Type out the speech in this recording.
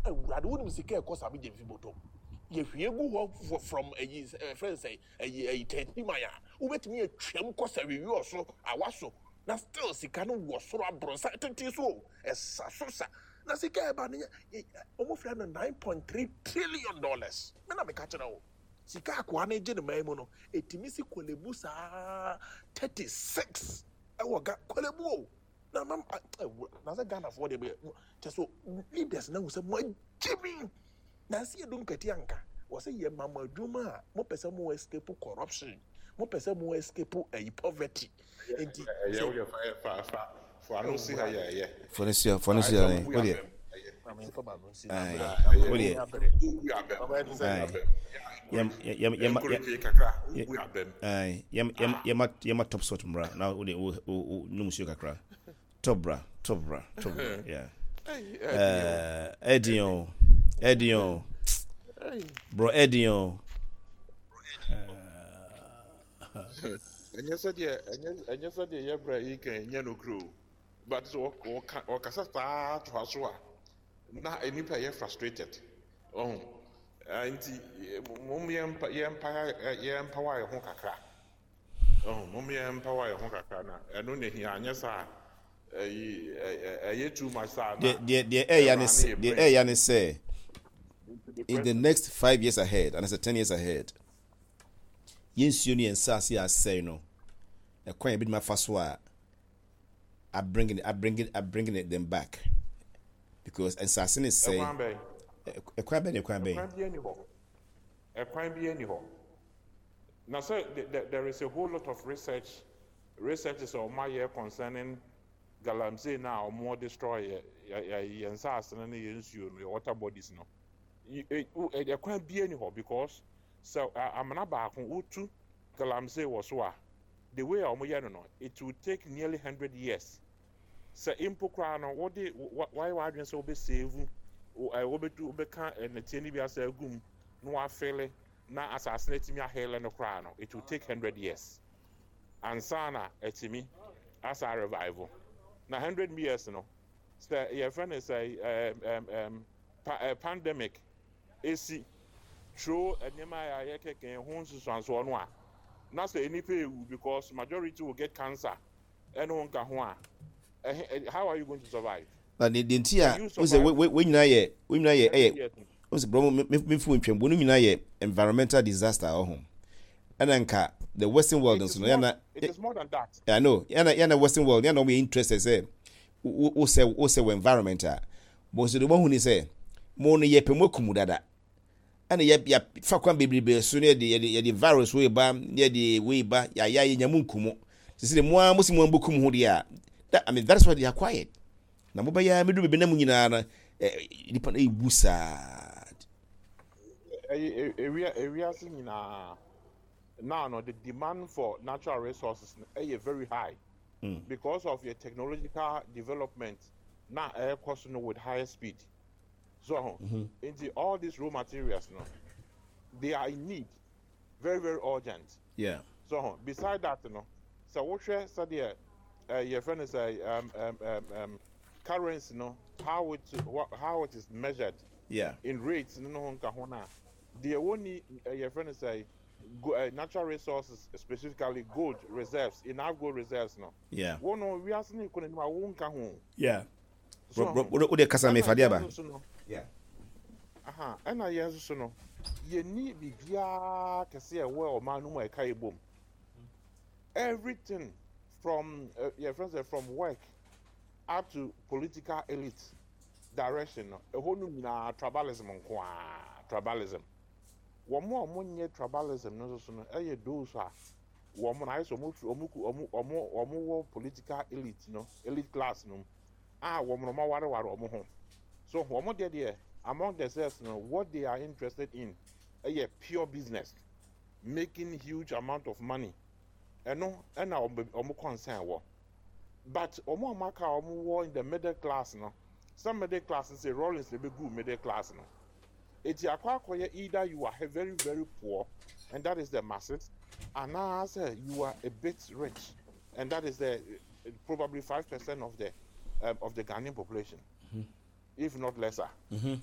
awurade wonu sika ekosa be James Boto ye hwiegu from friends say tentimaya ubetimi atwam kosa wiwi so awaso na still sika no wo soro abronsa tete so esa so sa na sika e ba ne omo fira na 9.3 trillion dollars me na me ka kira wo sika akwa na je ne mai mu no etimi si kolebu sa 36 e wo ga kolebu o na mam na za Ghana for dem so leaders na wo se mo jimi na si edum kati anka wo se ye mama dwuma mo pese mo escape corruption mo pese mo escape poverty enti ye for no see how yeah for this year what dey yema top sort mra na o no musio kakra top bra yeah Edion bro Edion anya said ye bra you can nya no grow but so o kasa ta to aso a na enipa ye frustrated anti mum ye empower ye ho kakra mum ye empower ye ho kakra na eno ne hia anya sa too much sa the yani say in the next 5 years ahead and it's 10 years ahead yes you and sasi are say no a quite a bit my first one I bringing it them back because and sasi is saying a quite be now so there is a whole lot of research is on my year concerning galamsey now more destroy and sasi and the water bodies no a quite be anyhow because so I'm not back on to galamsey was the way it will take nearly 100 years. So impo krano why wadwen so be save obetu obeka and the tini bi asa gum no afele na assassinate me ahele no krano it will take 100 years and sana etimi as a revival na 100 years no so your friend is a pandemic AC throw enema ya keke ho nsusanso no a na say any pay because majority will get cancer anyone ka ho a how are you going to survive? But the entire we say when you was bro me fu ntwem bo no nyina ye environmental disaster at home and anka the western world it is more than that. I know yana western world yana we interested say we say environment but so the one who say mo no ye pemokum dada and ye fa kwan bebrebe so ne the virus we ba ne the we ba ya nyamunkumo sisi mo amusimu ambukum ho dia I mean that's why they are quiet na mo ba ya medu bebe na mu nyina na nipa na ibusad area now the demand for natural resources is very high because of your technological development now air cost with higher speed so into all these raw materials now they are in need very very urgent so beside that so what so there your friend is currency how it is measured in rates the only your friend is natural resources specifically gold reserves enough gold reserves we are seeing what the kasa me fadia ba and I yes so no you need bibia kese well man no e kai bom everything from your friends from work up to political elite direction a whole na tribalism tribalism one more tribalism no so no those are one more nice omu political elite elite class one more ware so one more there among themselves what they are interested in pure business making huge amount of money and concern but war in the middle class some middle classes say Rollins they be good middle class it's either you are very very poor and that is the masses and now say you are a bit rich and that is the probably 5% of the Ghanaian population if not lesser